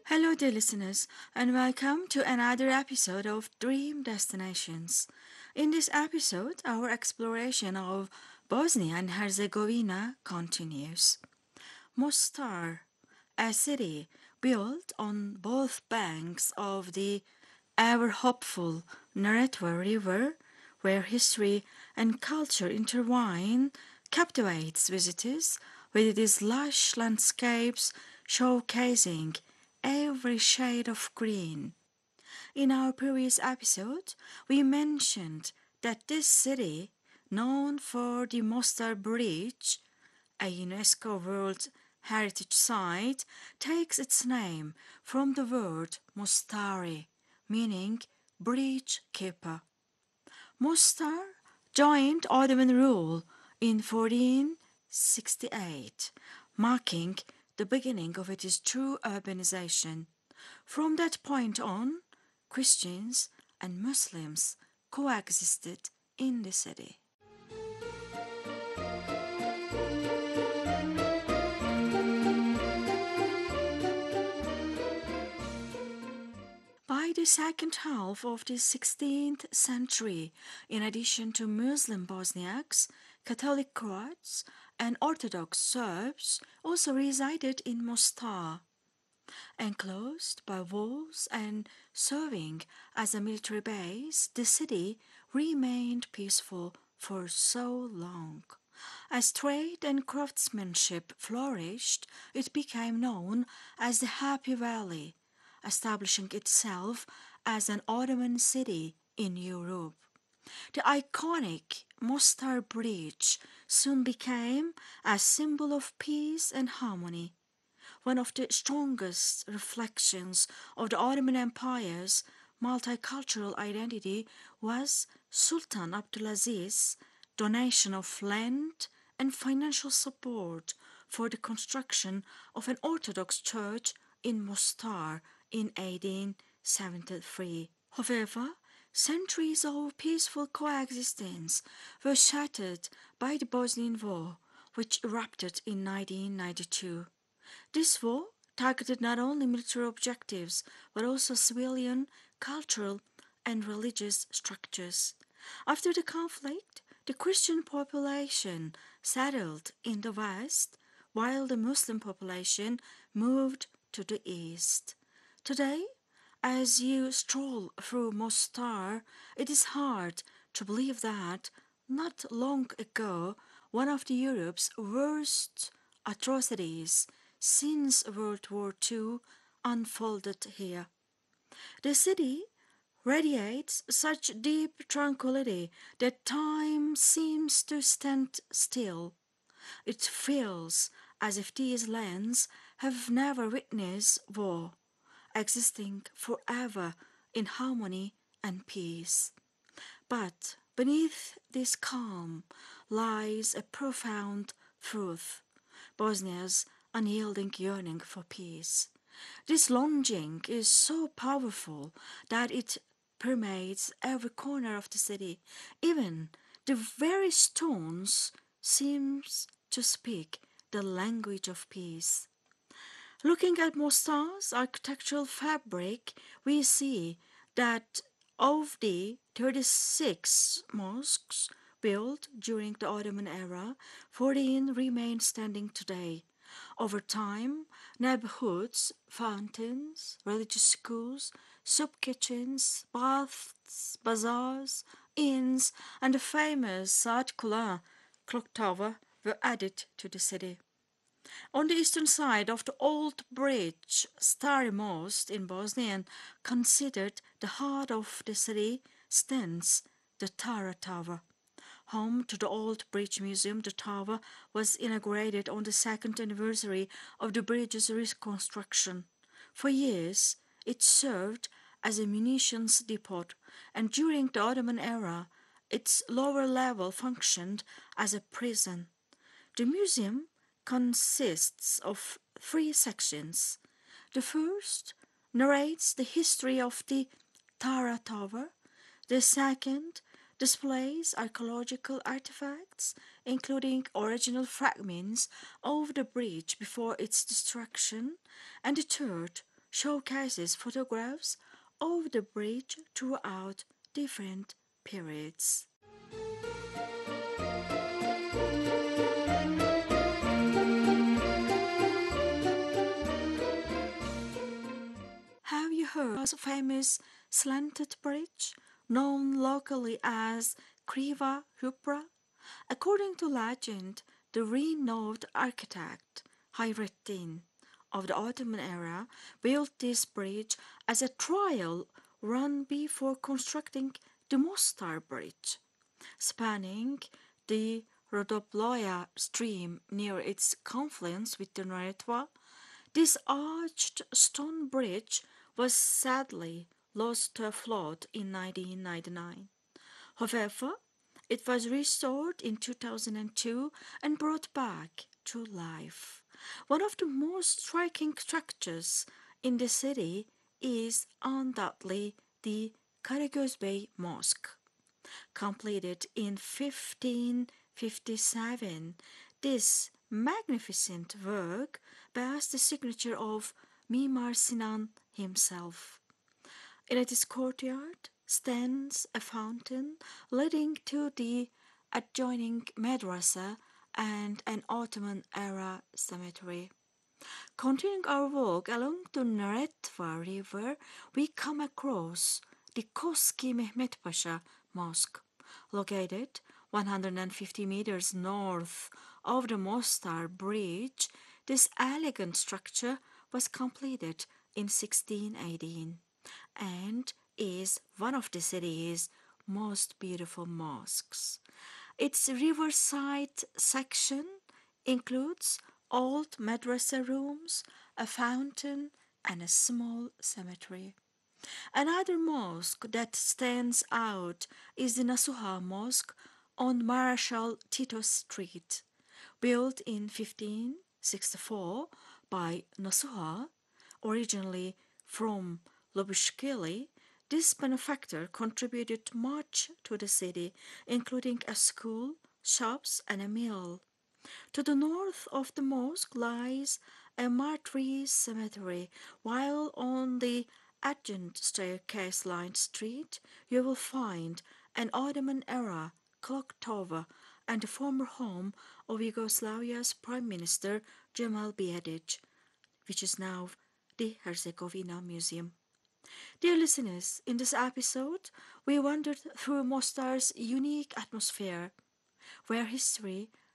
Hello, dear listeners, and welcome to another episode of Dream Destinations. In this episode, our exploration of Bosnia and Herzegovina continues. Mostar, a city built on both banks of the ever hopeful Neretva River, where history and culture intertwine, captivates visitors with its lush landscapes showcasing every shade of green. In our previous episode, we mentioned that this city, known for the Mostar Bridge, a UNESCO World Heritage Site, takes its name from the word Mostari, meaning bridge keeper. Mostar joined Ottoman rule in 1468, marking the beginning of its true urbanization. From that point on, Christians and Muslims coexisted in the city. By the second half of the 16th century, in addition to Muslim Bosniaks, Catholic Croats, and Orthodox Serbs also resided in Mostar. Enclosed by walls and serving as a military base, the city remained peaceful for so long. As trade and craftsmanship flourished, it became known as the Happy Valley, establishing itself as an Ottoman city in Europe. The iconic Mostar Bridge soon became a symbol of peace and harmony. One of the strongest reflections of the Ottoman Empire's multicultural identity was Sultan Abdulaziz's donation of land and financial support for the construction of an Orthodox church in Mostar in 1873. However, centuries of peaceful coexistence were shattered by the Bosnian War, which erupted in 1992. This war targeted not only military objectives but also civilian, cultural, and religious structures. After the conflict, the Christian population settled in the west, while the Muslim population moved to the east. Today, as you stroll through Mostar, it is hard to believe that not long ago one of Europe's worst atrocities since World War II unfolded here. The city radiates such deep tranquility that time seems to stand still. It feels as if these lands have never witnessed war, existing forever in harmony and peace. But beneath this calm lies a profound truth: Bosnia's unyielding yearning for peace. This longing is so powerful that it permeates every corner of the city. Even the very stones seems to speak the language of peace. Looking at Mostar's architectural fabric, we see that of the 36 mosques built during the Ottoman era, 14 remain standing today. Over time, neighborhoods, fountains, religious schools, soup kitchens, baths, bazaars, inns, and the famous Saat Kula clock tower were added to the city. On the eastern side of the old bridge, Stari Most in Bosnia, and considered the heart of the city, stands the Tara Tower. Home to the Old Bridge Museum, the tower was inaugurated on the second anniversary of the bridge's reconstruction. For years, it served as a munitions depot, and during the Ottoman era, its lower level functioned as a prison. The museum consists of three sections. The first narrates the history of the Tara Tower. The second displays archaeological artifacts, including original fragments of the bridge before its destruction. And the third showcases photographs of the bridge throughout different periods. Have you heard of the famous slanted bridge, known locally as Kriva Rupra? According to legend, the renowned architect Hayrettin of the Ottoman era built this bridge as a trial run before constructing the Mostar Bridge, spanning the Rodoploya stream near its confluence with the Neretva. This arched stone bridge was sadly lost to a flood in 1999. However, it was restored in 2002 and brought back to life. One of the most striking structures in the city is undoubtedly the Karagözbey Mosque. Completed in 1557, this magnificent work bears the signature of Mimar Sinan himself. In its courtyard stands a fountain leading to the adjoining madrasa and an Ottoman-era cemetery. Continuing our walk along the Neretva River, we come across the Koski Mehmet Pasha Mosque, located 150 meters north of the Mostar Bridge. This elegant structure was completed in 1618 and is one of the city's most beautiful mosques. Its riverside section includes old madrasa rooms, a fountain, and a small cemetery. Another mosque that stands out is the Nasuha Mosque on Marshal Tito Street. Built in 1564 by Nasuha, originally from Lobushkili, this benefactor contributed much to the city, including a school, shops, and a mill. To the north of the mosque lies a Martyrs cemetery, while on the adjacent staircase-lined street you will find an Ottoman-era clock tower and the former home of Yugoslavia's Prime Minister Cemal Bijedic, which is now the Herzegovina Museum. Dear listeners, in this episode, we wandered through Mostar's unique atmosphere, where history